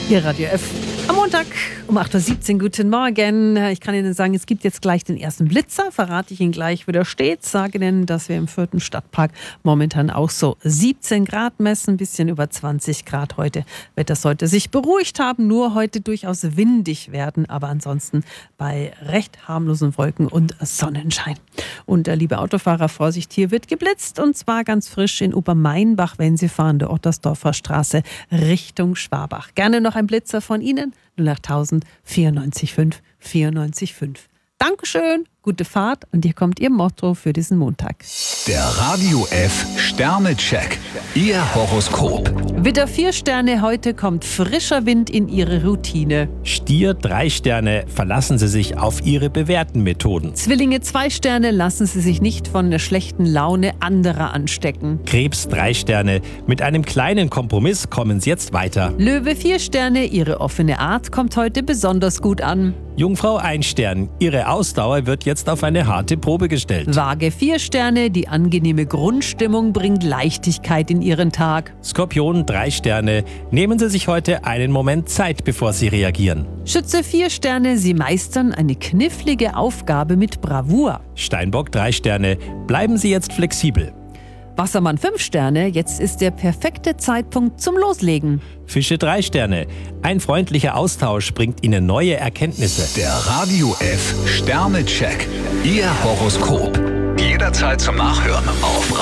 Ihr Radio F. Am Montag um 8.17 Uhr. Guten Morgen. Ich kann Ihnen sagen, es gibt jetzt gleich den ersten Blitzer. Verrate ich Ihnen gleich, wie der steht. Sage Ihnen, dass wir im 4. Stadtpark momentan auch so 17 Grad messen. Ein bisschen über 20 Grad heute. Wetter sollte sich beruhigt haben, nur heute durchaus windig werden. Aber ansonsten bei recht harmlosen Wolken und Sonnenschein. Und liebe Autofahrer, Vorsicht, hier wird geblitzt. Und zwar ganz frisch in Obermeinbach, wenn Sie fahren, der Ottersdorfer Straße Richtung Schwabach. Gerne noch ein Blitzer von Ihnen. 08000 94 5 94 5. Dankeschön, gute Fahrt und hier kommt Ihr Motto für diesen Montag. Der Radio F Sternecheck. Ihr Horoskop. Widder 4 Sterne, heute kommt frischer Wind in Ihre Routine. Stier 3 Sterne, verlassen Sie sich auf Ihre bewährten Methoden. Zwillinge 2 Sterne, lassen Sie sich nicht von der schlechten Laune anderer anstecken. Krebs 3 Sterne, mit einem kleinen Kompromiss kommen Sie jetzt weiter. Löwe 4 Sterne, Ihre offene Art kommt heute besonders gut an. Jungfrau 1 Stern, Ihre Ausdauer wird jetzt auf eine harte Probe gestellt. Waage 4 Sterne, die angenehme Grundstimmung bringt Leichtigkeit in Ihren Tag. Skorpion 3 Sterne, nehmen Sie sich heute einen Moment Zeit, bevor Sie reagieren. Schütze 4 Sterne, Sie meistern eine knifflige Aufgabe mit Bravour. Steinbock 3 Sterne, bleiben Sie jetzt flexibel. Wassermann 5 Sterne, jetzt ist der perfekte Zeitpunkt zum Loslegen. Fische 3 Sterne, ein freundlicher Austausch bringt Ihnen neue Erkenntnisse. Der Radio F Sternecheck. Ihr Horoskop. Jederzeit zum Nachhören auf